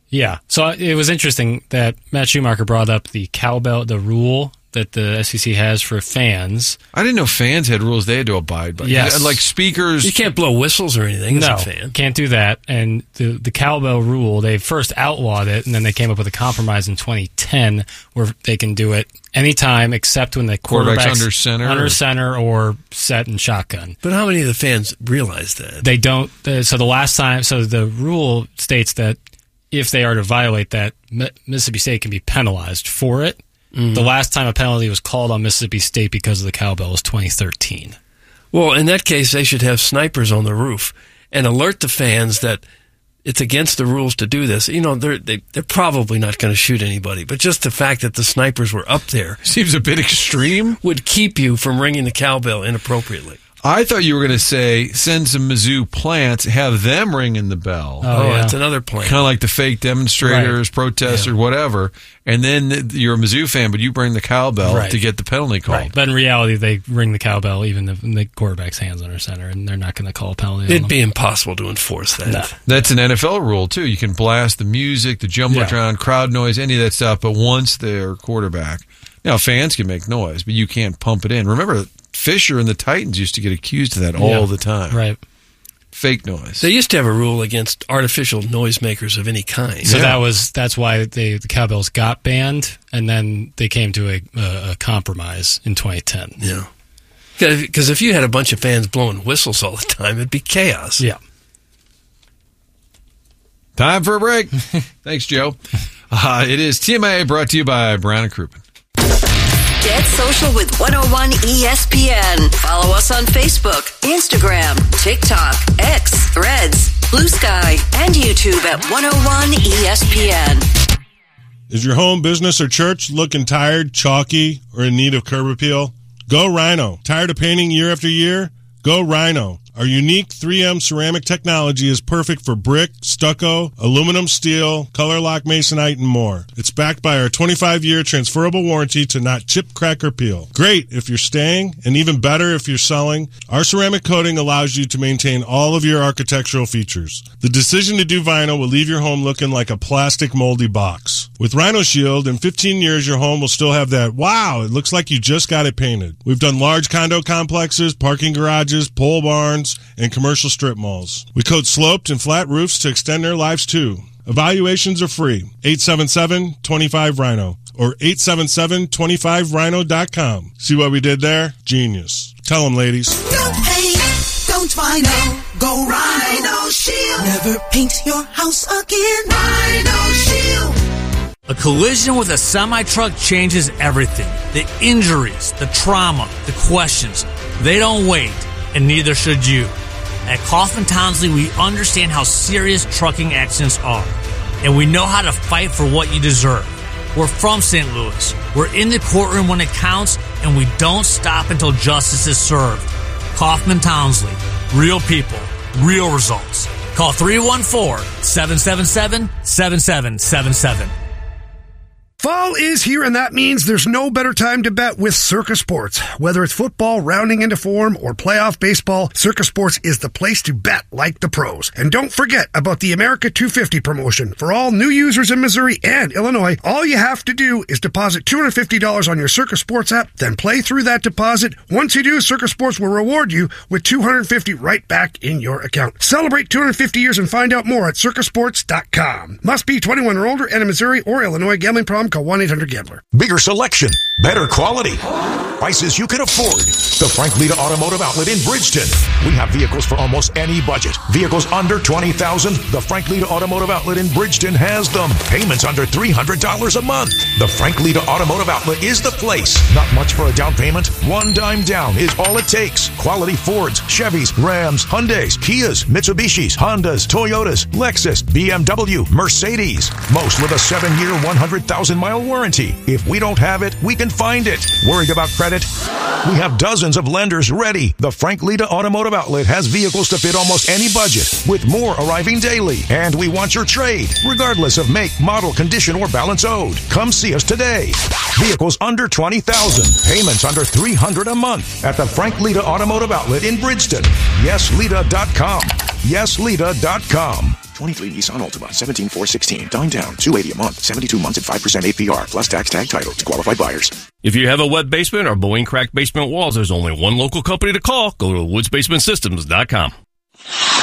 Yeah. So it was interesting that Matt Schumacher brought up the cowbell, the rule that the SEC has for fans. I didn't know fans had rules they had to abide by. Yes. Like speakers. You can't blow whistles or anything No, as a fan. can't do that. And the cowbell rule, they first outlawed it, and then they came up with a compromise in 2010 where they can do it anytime except when the quarterback's under center or set and shotgun. But how many of the fans realize that? They don't. So the rule states that if they are to violate that, Mississippi State can be penalized for it. Mm-hmm. The last time a penalty was called on Mississippi State because of the cowbell was 2013. Well, in that case, they should have snipers on the roof and alert the fans that it's against the rules to do this. You know, they're probably not going to shoot anybody, but just the fact that the snipers were up there seems a bit extreme. Would keep you from ringing the cowbell inappropriately. I thought you were going to say send some Mizzou plants, have them ringing the bell. Oh, yeah. That's another plan. Kind of like the fake demonstrators, right. Protesters, whatever. And then you're a Mizzou fan, but you bring the cowbell to get the penalty called. Right. But in reality, they ring the cowbell even if the quarterback's hands under center, and they're not going to call a penalty. It'd be impossible to enforce that. No. That's an NFL rule, too. You can blast the music, the jumbotron, crowd noise, any of that stuff, but once they're quarterback. Now, fans can make noise, but you can't pump it in. Remember, Fisher and the Titans used to get accused of that all the time. Right. Fake noise. They used to have a rule against artificial noisemakers of any kind. So that's why the cowbells got banned, and then they came to a compromise in 2010. Yeah. Because if you had a bunch of fans blowing whistles all the time, it'd be chaos. Yeah. Time for a break. Thanks, Joe. It is TMA brought to you by Brown and Crouppen. Get social with 101 ESPN. Follow us on Facebook, Instagram, TikTok, X, Threads, Blue Sky, and YouTube at 101 ESPN. Is your home, business, or church looking tired, chalky, or in need of curb appeal? Go Rhino. Tired of painting year after year? Go Rhino. Our unique 3M ceramic technology is perfect for brick, stucco, aluminum, steel, color lock masonite, and more. It's backed by our 25-year transferable warranty to not chip, crack, or peel. Great if you're staying, and even better if you're selling. Our ceramic coating allows you to maintain all of your architectural features. The decision to do vinyl will leave your home looking like a plastic moldy box. With Rhino Shield, in 15 years, your home will still have that, wow, it looks like you just got it painted. We've done large condo complexes, parking garages, pole barns, and commercial strip malls. We coat sloped and flat roofs to extend their lives too. Evaluations are free. 877-25-RHINO or 877-25rhino.com. See what we did there? Genius. Tell them, ladies. No paint, don't Rhino. Go Rhino Shield. Never paint your house again. Rhino Shield. A collision with a semi-truck changes everything. The injuries, the trauma, the questions. They don't wait. And neither should you. At Kaufman Townsley, we understand how serious trucking accidents are, and we know how to fight for what you deserve. We're from St. Louis. We're in the courtroom when it counts, and we don't stop until justice is served. Kaufman Townsley. Real people. Real results. Call 314-777-7777. Fall is here, and that means there's no better time to bet with Circa Sports. Whether it's football rounding into form or playoff baseball, Circa Sports is the place to bet like the pros. And don't forget about the America 250 promotion. For all new users in Missouri and Illinois, all you have to do is deposit $250 on your Circa Sports app, then play through that deposit. Once you do, Circa Sports will reward you with $250 right back in your account. Celebrate 250 years and find out more at circasports.com. Must be 21 or older and in Missouri or Illinois. Gambling problem? Call 1-800-GAMBLER. Bigger selection, better quality, prices you can afford. The Frank Lita Automotive Outlet in Bridgeton. We have vehicles for almost any budget. Vehicles under $20,000. The Frank Lita Automotive Outlet in Bridgeton has them. Payments under $300 a month. The Frank Lita Automotive Outlet is the place. Not much for a down payment. $1 down is all it takes. Quality Fords, Chevys, Rams, Hyundais, Kias, Mitsubishis, Hondas, Toyotas, Lexus, BMW, Mercedes. Most with a 7-year, 100,000-mile warranty. If we don't have it, we can find it. Worried about credit? We have dozens of lenders ready. The Frank Lita Automotive Outlet has vehicles to fit almost any budget, with more arriving daily. And we want your trade, regardless of make, model, condition, or balance owed. Come see us today. Vehicles under $20,000. Payments under $300 a month at the Frank Lita Automotive Outlet in Bridgeton. YesLita.com. YesLita.com. 23 Nissan Altima, 17,416. Dine down, $280 a month, 72 months at 5% APR, plus tax tag title to qualified buyers. If you have a wet basement or blowing cracked basement walls, there's only one local company to call. Go to woodsbasementsystems.com.